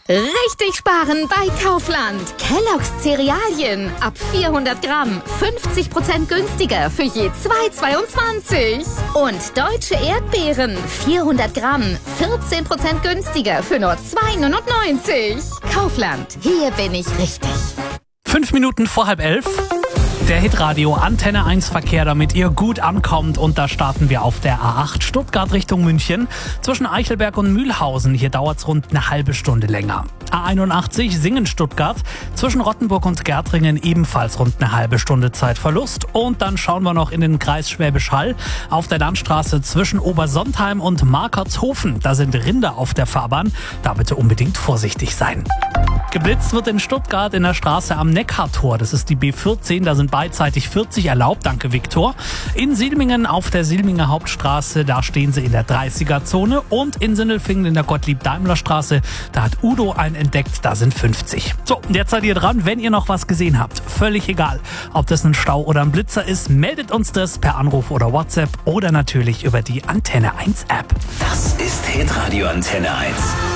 Richtig sparen bei Kaufland. Kellogg's Cerealien ab 400 Gramm 50% günstiger für je 2,22. Und deutsche Erdbeeren 400 Gramm 14% günstiger für nur 2,99. Kaufland, hier bin ich richtig. 5 Minuten vor 10:30. Der Hitradio Antenne 1 Verkehr, damit ihr gut ankommt. Und da starten wir auf der A8 Stuttgart Richtung München. Zwischen Eichelberg und Mühlhausen. Hier dauert es rund eine halbe Stunde länger. A81 Singen-Stuttgart. Zwischen Rottenburg und Gärtringen ebenfalls rund eine halbe Stunde Zeitverlust. Und dann schauen wir noch in den Kreis Schwäbisch Hall. Auf der Landstraße zwischen Obersontheim und Markertshofen. Da sind Rinder auf der Fahrbahn. Da bitte unbedingt vorsichtig sein. Geblitzt wird in Stuttgart in der Straße am Neckartor. Das ist die B14, da sind beidseitig 40 erlaubt. Danke, Viktor. In Silmingen auf der Silminger Hauptstraße, da stehen sie in der 30er-Zone. Und in Sindelfingen in der Gottlieb-Daimler-Straße, da hat Udo einen entdeckt, da sind 50. So, und jetzt seid ihr dran, wenn ihr noch was gesehen habt. Völlig egal, ob das ein Stau oder ein Blitzer ist, meldet uns das per Anruf oder WhatsApp oder natürlich über die Antenne 1 App. Das ist Hitradio Antenne 1.